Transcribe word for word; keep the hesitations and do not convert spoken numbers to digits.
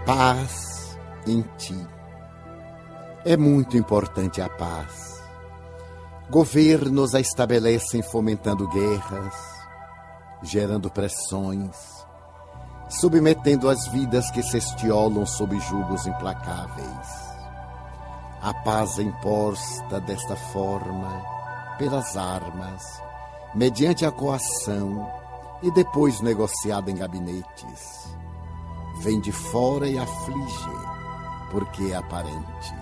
Paz em ti. É muito importante a paz. Governos a estabelecem fomentando guerras, gerando pressões, submetendo as vidas que se estiolam sob julgos implacáveis. A paz é imposta desta forma, pelas armas, mediante a coação e depois negociada em gabinetes. Vem de fora e aflige, porque é aparente.